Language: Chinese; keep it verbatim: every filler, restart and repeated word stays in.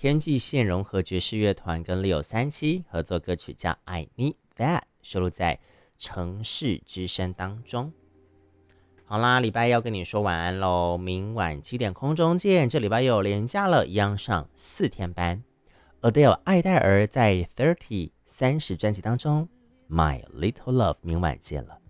天际线融合爵士乐团跟六三七合作歌曲叫《I Need That》，收录在《城市之声》当中。好啦，礼拜一要跟你说晚安喽，明晚七点空中见。这礼拜又有连假了，一样上四天班。Adele 艾黛儿在 Thirty 三十专辑当中，《My Little Love》，明晚见了。